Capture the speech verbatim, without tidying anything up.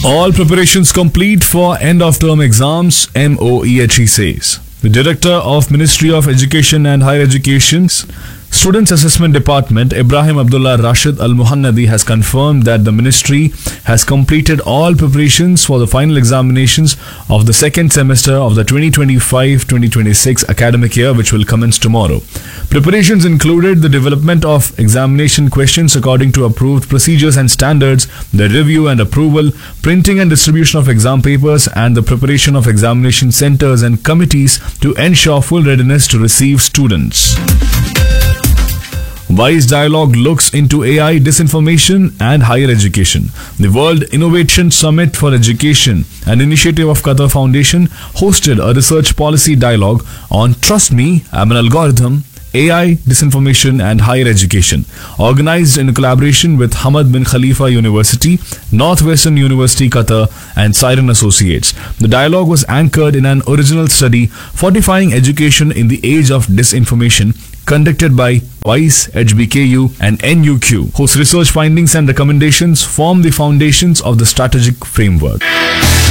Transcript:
All preparations complete for end of term exams, M O E H E says. The Director of Ministry of Education and Higher Education's Students Assessment Department, Ibrahim Abdullah Rashid Al Muhannadi, has confirmed that the ministry has completed all preparations for the final examinations of the second semester of the twenty twenty-five twenty twenty-six academic year, which will commence tomorrow. Preparations included the development of examination questions according to approved procedures and standards, the review and approval, printing and distribution of exam papers, and the preparation of examination centers and committees to ensure full readiness to receive students. WISE Dialogue looks into A I, disinformation and higher education. The World Innovation Summit for Education, an initiative of Qatar Foundation, hosted a research policy dialogue on Trust Me, I'm an Algorithm, A I, Disinformation and Higher Education, organized in collaboration with Hamad bin Khalifa University, Northwestern University Qatar and Siren Associates. The dialogue was anchored in an original study, Fortifying Education in the Age of Disinformation, conducted by WISE, H B K U and N U Q, whose research findings and recommendations form the foundations of the strategic framework.